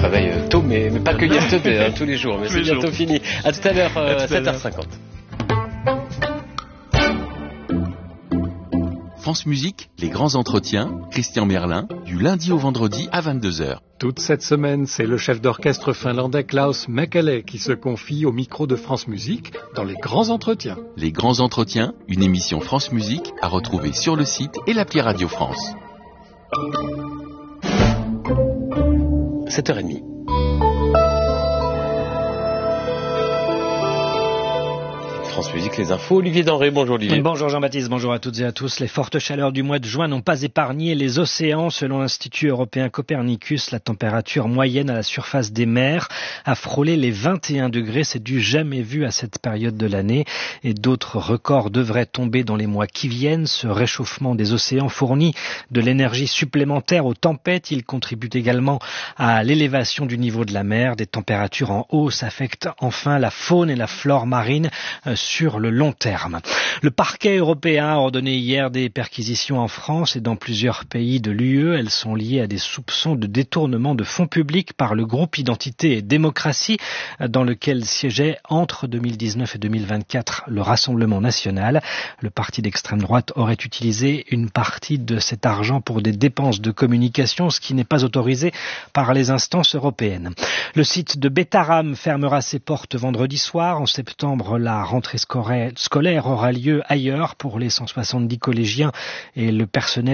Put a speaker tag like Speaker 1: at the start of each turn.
Speaker 1: se réveille tôt, mais pas que hier tous les jours. Mais c'est bientôt fini. À tout à l'heure, 7h50.
Speaker 2: France Musique, les grands entretiens, Christian Merlin, du lundi au vendredi à 22h.
Speaker 3: Toute cette semaine, c'est le chef d'orchestre finlandais Klaus Mäkelä qui se confie au micro de France Musique dans les grands entretiens.
Speaker 2: Les grands entretiens, une émission France Musique à retrouver sur le site et l'appli Radio France.
Speaker 1: 7h30. France Musique, les infos. Olivier Denré, bonjour Olivier.
Speaker 4: Bonjour Jean-Baptiste, bonjour à toutes et à tous. Les fortes chaleurs du mois de juin n'ont pas épargné les océans. Selon l'Institut européen Copernicus, la température moyenne à la surface des mers a frôlé les 21 degrés. C'est du jamais vu à cette période de l'année. Et d'autres records devraient tomber dans les mois qui viennent. Ce réchauffement des océans fournit de l'énergie supplémentaire aux tempêtes. Il contribue également à l'élévation du niveau de la mer. Des températures en hausse affectent enfin la faune et la flore marine sur le long terme. Le parquet européen a ordonné hier des perquisitions en France et dans plusieurs pays de l'UE. Elles sont liées à des soupçons de détournement de fonds publics par le groupe Identité et Démocratie, dans lequel siégeait entre 2019 et 2024 le Rassemblement national. Le parti d'extrême droite aurait utilisé une partie de cet argent pour des dépenses de communication, ce qui n'est pas autorisé par les instances européennes. Le site de Betaram fermera ses portes vendredi soir. En septembre, la rentrée scolaire aura lieu ailleurs pour les 170 collégiens et le personnel